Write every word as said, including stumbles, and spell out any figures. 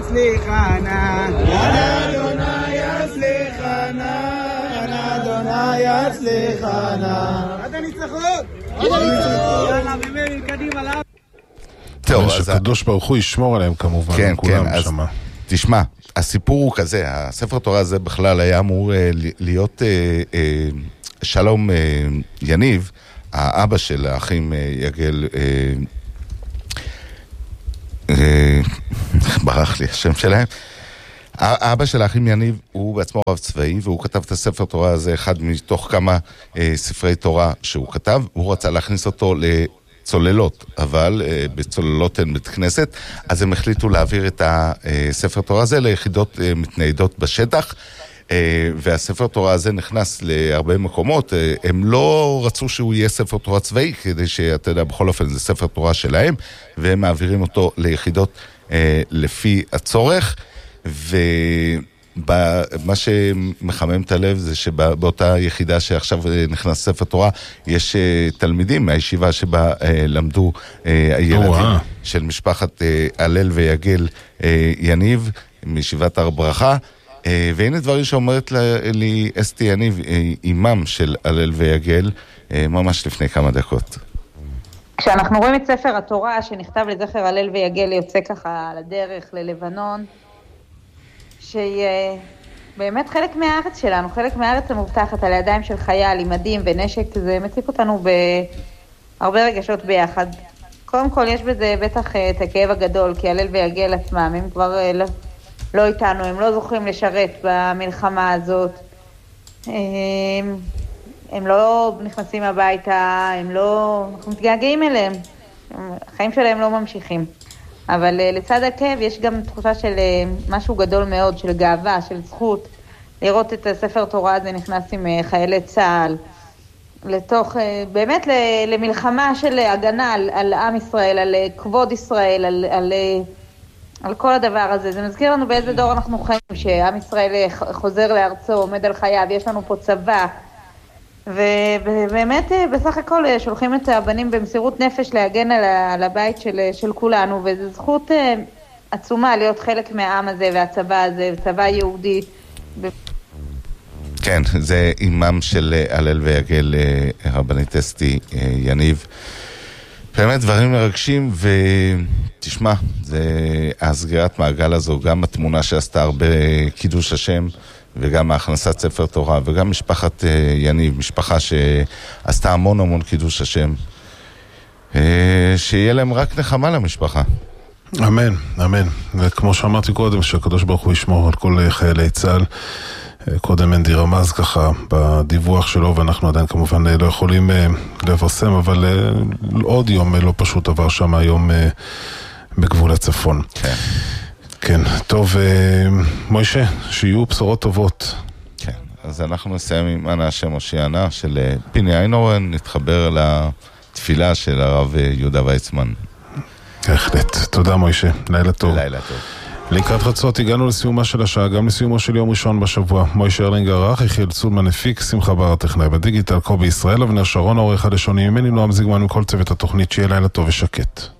יצליחנה, יאנה אדוני יצליחנה, יאנה אדוני יצליחנה. עד הניצחון! עד הניצחון! יאללה, ממני, קדימה לה. טוב, אז הקדוש ברוך הוא ישמור עליהם כמובן, כן, כולם כן, שמה. תשמע, הסיפור הוא כזה, הספר תורה הזה בכלל היה אמור להיות שלום יניב, האבא של האחים יגל, ברח לי השם שלהם, האבא של האחים יניב הוא בעצמו רב צבאי, והוא כתב את הספר תורה הזה, אחד מתוך כמה ספרי תורה שהוא כתב, והוא רצה להכניס אותו לצוללות, אבל בצוללות אין בית כנסת, אז הם החליטו להעביר את הספר תורה הזה ליחידות מתניידות בשטח, והספר תורה הזה נכנס להרבה מקומות. הם לא רצו שהוא יהיה ספר תורה צבאי, כדי שאתה יודע, בכל אופן זה ספר תורה שלהם, והם מעבירים אותו ליחידות לפי הצורך. ומה שמחמם את הלב זה שבאותה יחידה שעכשיו נכנס ספר תורה, יש תלמידים מהישיבה שבה למדו הילדים של משפחת הלל ויגל יניב מישיבת הר ברכה. והנה דברים שאומרת לי אסתי יניב, אימם של הלל ויגל, ממש לפני כמה דקות. כשאנחנו רואים את ספר התורה שנכתב לזכר הלל ויגל יוצא ככה לדרך ללבנון, שהיא באמת חלק מהארץ שלנו, חלק מהארץ המובטחת על הידיים של חייל, עם מדים ונשק, זה מציף אותנו בהרבה רגשות ביחד. קודם כל יש בזה בטח את הכאב הגדול, כי הלל ויגל עצמם, הם כבר לא, לא איתנו, הם לא זוכים לשרת במלחמה הזאת. הם, הם לא נכנסים הביתה, הם לא, אנחנו מתגעגעים אליהם, החיים שלהם לא ממשיכים. אבל לצד הכאב יש גם תחושה של משהו גדול מאוד, של גאווה, של זכות, לראות את הספר תורה הזה נכנס עם חיילי צה"ל, לתוך, באמת למלחמה של הגנה על, על עם ישראל, על כבוד ישראל, על, על, על כל הדבר הזה. זה מזכיר לנו באיזה דור אנחנו חיים, שעם ישראל חוזר לארצו, עומד על חייו, יש לנו פה צבא, ובאמת בסך הכל שולחים את הבנים במסירות נפש להגן על הבית של, של כולנו, וזו זכות עצומה להיות חלק מהעם הזה והצבא הזה, צבא יהודי. כן, זה אימם של הלל ויגל, רבנית אסתי יניב. באמת דברים מרגשים, ותשמע, זה הסגירת מעגל הזו, גם התמונה שעשתה הרבה קידוש השם, וגם ההכנסת ספר תורה, וגם משפחת יניב, משפחה שעשתה המון המון קידוש השם, שיהיה להם רק נחמה למשפחה. אמן, אמן. וכמו שאמרתי קודם, שהקדוש ברוך הוא ישמור על כל חיילי צה"ל. קודם אנדי רמז ככה בדיווח שלו, ואנחנו עדיין כמובן לא יכולים לפרסם, אבל עוד יום לא פשוט עבר שם היום בגבול הצפון. כן. כן, טוב, מוישה, שיהיו בשורות טובות. כן, אז אנחנו נסיים עם אנא השם הושיענה של פיני איינהורן, נתחבר לתפילה של הרב יהודה ויצמן. בהחלט, תודה מוישה, לילה טוב. לילה טוב. לקראת חצות הגענו לסיומה של השעה, גם לסיומו של יום ראשון בשבוע. מוישה ארלינג ערך, יחיאל צולמן הפיק, שמחה בר הטכנאי בדיגיטל, קובי ישראל, אבנר שרון, העורך הלשוני ממני, נועם זיגמן וכל צוות התוכנית, שיהיה לילה טוב ושקט.